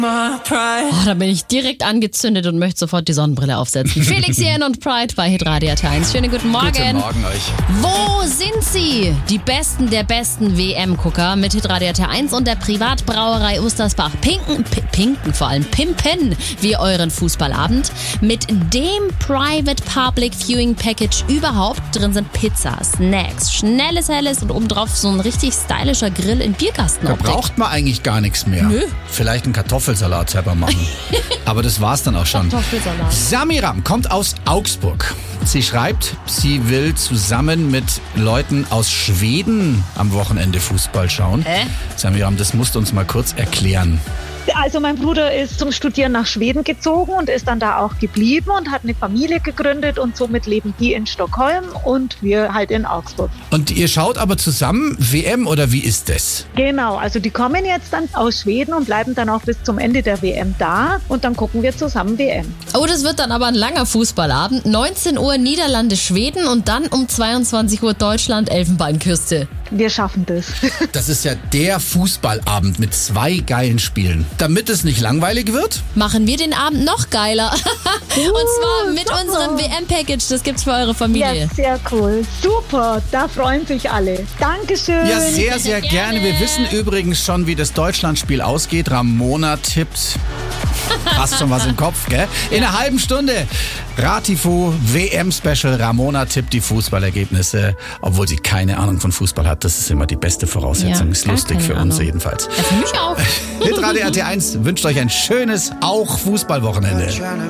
Da bin ich direkt angezündet und möchte sofort die Sonnenbrille aufsetzen. Felix Jähn und Pride bei Hitradio 1. Schönen guten Morgen. Guten Morgen euch. Wo sind sie? Die Besten der besten WM-Gucker mit Hitradio 1 und der Privatbrauerei Ostersbach. Pinken vor allem, pimpen wir euren Fußballabend mit dem Private Public Viewing Package überhaupt. Drin sind Pizza, Snacks, schnelles Helles und obendrauf so ein richtig stylischer Grill in Bierkastenoptik. Da braucht man eigentlich gar nichts mehr. Nö. Vielleicht einen Kartoffelsalat selber machen. Aber das war's dann auch schon. Kartoffelsalat. Samiram kommt aus Augsburg. Sie schreibt, sie will zusammen mit Leuten aus Schweden am Wochenende Fußball schauen. Samiram, das musst du uns mal kurz erklären. Also mein Bruder ist zum Studieren nach Schweden gezogen und ist dann da auch geblieben und hat eine Familie gegründet und somit leben die in Stockholm und wir halt in Augsburg. Und ihr schaut aber zusammen WM oder wie ist das? Genau, also die kommen jetzt dann aus Schweden und bleiben dann auch bis zum Ende der WM da und dann gucken wir zusammen WM. Oh, das wird dann aber ein langer Fußballabend. 19 Uhr Niederlande, Schweden und dann um 22 Uhr Deutschland, Elfenbeinküste. Wir schaffen das. Das ist ja der Fußballabend mit 2 geilen Spielen. Damit es nicht langweilig wird? Machen wir den Abend noch geiler. Und zwar mit unserem WM-Package. Das gibt's für eure Familie. Ja, sehr cool. Super, da freuen sich alle. Dankeschön. Ja, sehr, sehr gerne. Wir wissen übrigens schon, wie das Deutschlandspiel ausgeht. Ramona tippt. Hast schon was im Kopf, gell? In einer halben Stunde Ratifo WM-Special. Ramona tippt die Fußballergebnisse, obwohl sie keine Ahnung von Fußball hat. Das ist immer die beste Voraussetzung. Ja, ist gar lustig keine für uns Ahnung. jedenfalls. Ja, für mich auch. Hitradio RT1 wünscht euch ein schönes, auch Fußballwochenende.